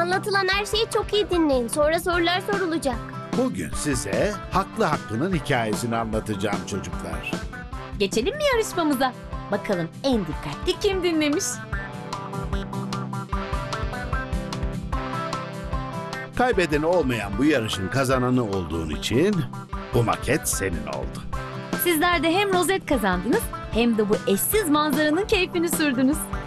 Anlatılan her şeyi çok iyi dinleyin. Sonra sorular sorulacak. Bugün size Haklı Hakkı'nın hikayesini anlatacağım çocuklar. Geçelim mi yarışmamıza? Bakalım en dikkatli kim dinlemiş? Kaybedeni olmayan bu yarışın kazananı olduğun için bu maket senin oldu. Sizler de hem rozet kazandınız hem de bu eşsiz manzaranın keyfini sürdünüz.